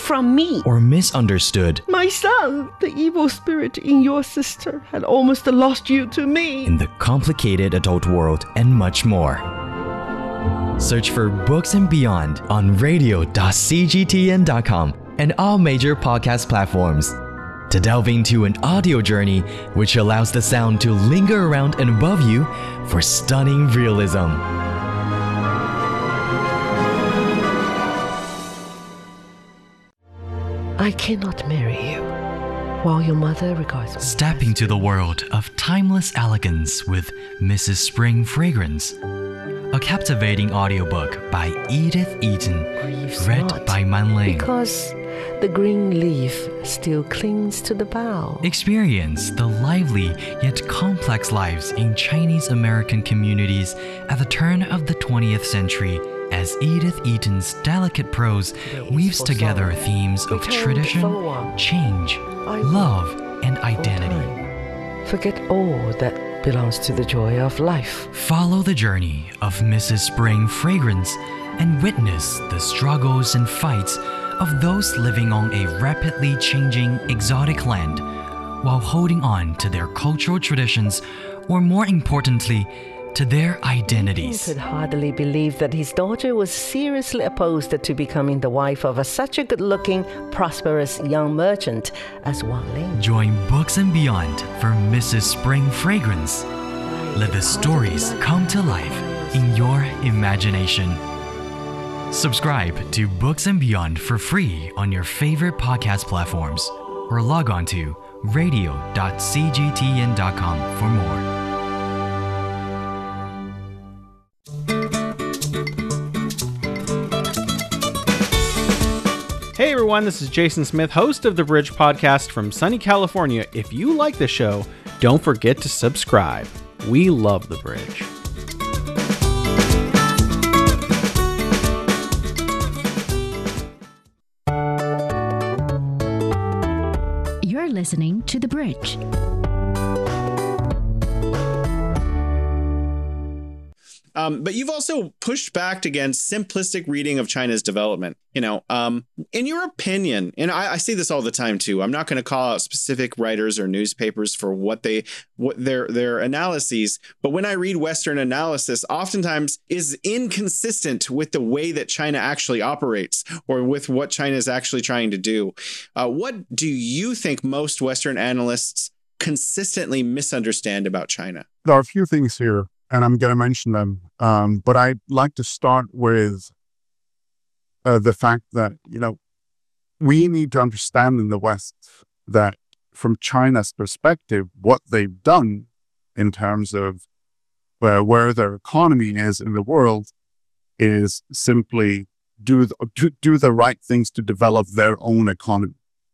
from me. Or misunderstood. My son, the evil spirit in your sister, had almost lost you to me. In the complicated adult world, and much more. Search for Books and Beyond on radio.cgtn.com and all major podcast platforms to delve into an audio journey which allows the sound to linger around and above you for stunning realism. I cannot marry you while your mother regards me. Step into the world of timeless elegance with Mrs. Spring Fragrance, a captivating audiobook by Edith Eaton, read by Man Ling. Because the green leaf still clings to the bough. Experience the lively yet complex lives in Chinese-American communities at the turn of the 20th century as Edith Eaton's delicate prose weaves together themes of tradition, change, love, and identity. Forget all that belongs to the joy of life. Follow the journey of Mrs. Spring Fragrance and witness the struggles and fights of those living on a rapidly changing exotic land while holding on to their cultural traditions, or more importantly, to their identities. He could hardly believe that his daughter was seriously opposed to becoming the wife of such a good-looking, prosperous young merchant as Wang Ling. Join Books and Beyond for Mrs. Spring Fragrance. Let the stories come to life in your imagination. Subscribe to Books and Beyond for free on your favorite podcast platforms or log on to radio.cgtn.com for more. Hey everyone, this is Jason Smith, host of The Bridge Podcast from sunny California. If you like the show, don't forget to subscribe. We love The Bridge. You're listening to The Bridge. But you've also pushed back against simplistic reading of China's development. In your opinion, and I see this all the time too. I'm not going to call out specific writers or newspapers for what their analyses, but when I read Western analysis, oftentimes is inconsistent with the way that China actually operates or with what China is actually trying to do. What do you think most Western analysts consistently misunderstand about China? There are a few things here, and I'm going to mention them. But I'd like to start with the fact that, we need to understand in the West that from China's perspective, what they've done in terms of where their economy is in the world is simply do the right things to develop their own economy.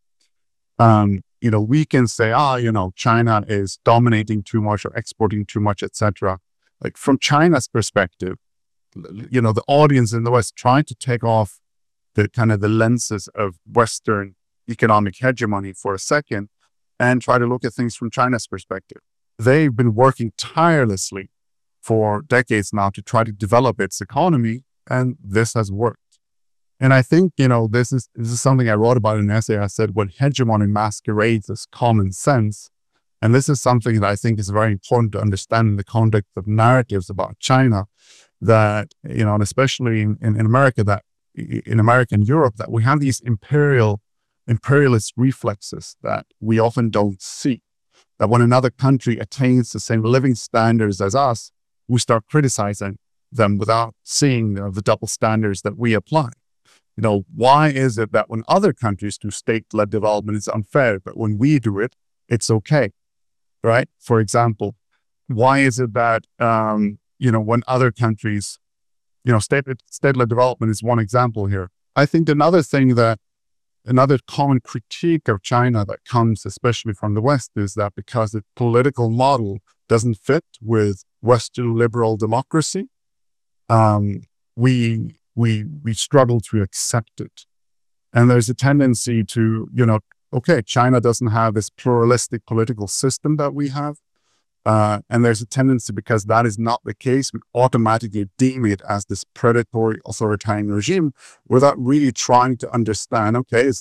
We can say, China is dominating too much or exporting too much, etc. Like from China's perspective, the audience in the West trying to take off the kind of the lenses of Western economic hegemony for a second and try to look at things from China's perspective. They've been working tirelessly for decades now to try to develop its economy, and this has worked. And I think, this is something I wrote about in an essay. I said, when hegemony masquerades as common sense, and this is something that I think is very important to understand in the context of narratives about China, that, and especially in America, that in America and Europe, that we have these imperialist reflexes that we often don't see. That when another country attains the same living standards as us, we start criticizing them without seeing the double standards that we apply. Why is it that when other countries do state-led development, it's unfair, but when we do it, it's okay? Right? For example, why is it that, when other countries, state-led development is one example here. I think another common critique of China that comes especially from the West is that because the political model doesn't fit with Western liberal democracy, we struggle to accept it. And there's a tendency to, China doesn't have this pluralistic political system that we have. And there's a tendency, because that is not the case, we automatically deem it as this predatory authoritarian regime without really trying to understand, is